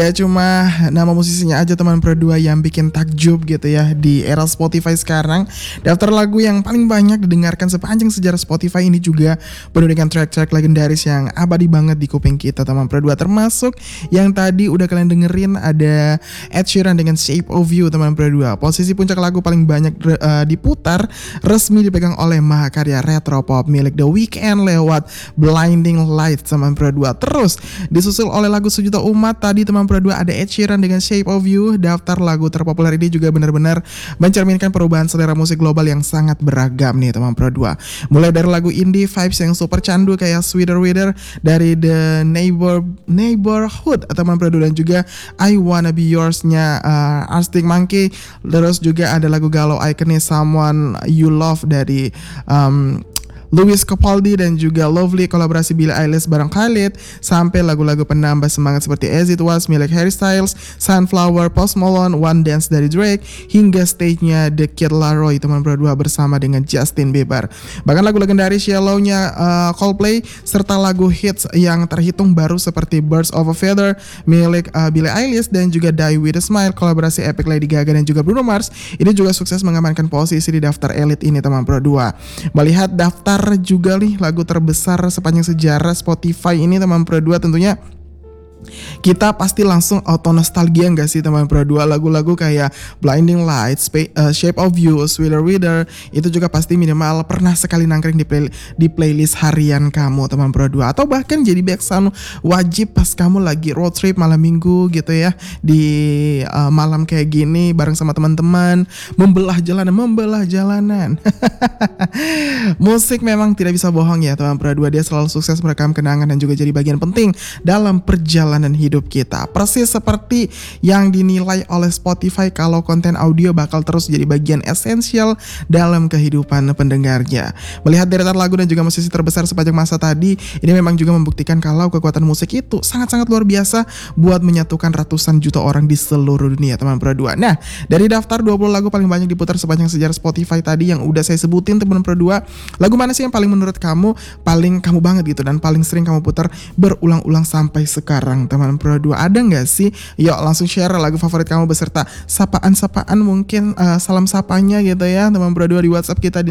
Ya cuma nama musisinya aja teman Pro 2 yang bikin takjub gitu ya di era Spotify sekarang. Daftar lagu yang paling banyak didengarkan sepanjang sejarah Spotify ini juga penuh dengan track-track legendaris yang abadi banget di kuping kita teman Pro 2. Termasuk yang tadi udah kalian dengerin ada Ed Sheeran dengan Shape of You teman Pro 2. Posisi puncak lagu paling banyak diputar resmi dipegang oleh mahakarya retro pop milik The Weeknd lewat Blinding Lights teman Pro 2. Terus disusul oleh lagu sejuta umat tadi teman Pro 2 ada Ed Sheeran dengan Shape of You. Daftar lagu terpopuler ini juga benar-benar mencerminkan perubahan selera musik global yang sangat beragam nih teman Pro 2. Mulai dari lagu indie vibes yang super candu kayak Sweeter Weather dari The Neighborhood teman Pro 2 dan juga I Wanna Be Yours-nya Arctic Monkey. Terus juga ada lagu galau ikonis Someone You Love dari Lewis Capaldi dan juga Lovely kolaborasi Billie Eilish bareng Khalid, sampai lagu-lagu penambah semangat seperti As It Was milik Harry Styles, Sunflower, Post Malone, One Dance dari Drake, hingga stage-nya The Kid Laroi teman Pro 2 bersama dengan Justin Bieber. Bahkan lagu legendaris Yellow-nya Coldplay serta lagu hits yang terhitung baru seperti Birds of a Feather milik Billie Eilish dan juga Die With a Smile kolaborasi epic Lady Gaga dan juga Bruno Mars ini juga sukses mengamankan posisi di daftar elit ini teman Pro 2. Melihat daftar juga nih lagu terbesar sepanjang sejarah Spotify ini teman Pro 2, tentunya kita pasti langsung auto nostalgia gak sih teman Pro 2? Lagu-lagu kayak Blinding Lights, Shape of You, Sweeter Weather itu juga pasti minimal pernah sekali nangkring di playlist harian kamu teman Pro 2, atau bahkan jadi background wajib pas kamu lagi road trip malam minggu gitu ya, di malam kayak gini bareng sama teman-teman membelah jalanan. Musik memang tidak bisa bohong ya teman Pro 2, dia selalu sukses merekam kenangan dan juga jadi bagian penting dalam perjalanan hidup kita. Persis seperti yang dinilai oleh Spotify kalau konten audio bakal terus jadi bagian esensial dalam kehidupan pendengarnya. Melihat deretan lagu dan juga musisi terbesar sepanjang masa tadi, ini memang juga membuktikan kalau kekuatan musik itu sangat-sangat luar biasa buat menyatukan ratusan juta orang di seluruh dunia teman Pro 2. Nah, dari daftar 20 lagu paling banyak diputar sepanjang sejarah Spotify tadi yang udah saya sebutin teman Pro 2, lagu mana sih yang paling menurut kamu paling kamu banget gitu dan paling sering kamu putar berulang-ulang sampai sekarang teman Pro 2? Ada nggak sih? Yuk langsung share lagu favorit kamu beserta sapaan-sapaan mungkin salam sapanya gitu ya teman Pro 2 di WhatsApp kita di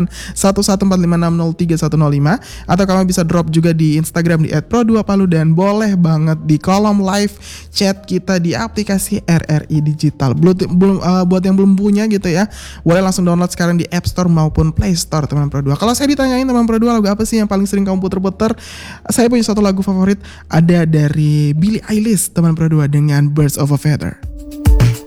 081145603105, atau kamu bisa drop juga di Instagram di @pro2palu, dan boleh banget di kolom live chat kita di aplikasi RRI Digital. Buat yang belum punya gitu ya, boleh langsung download sekarang di App Store maupun Play Store teman Pro 2. Kalau saya ditanyain teman Pro 2 lagu apa sih yang paling sering kamu puter-puter, saya punya satu lagu favorit, ada dari Billie Eilish teman Pro 2 dengan Birds of a Feather.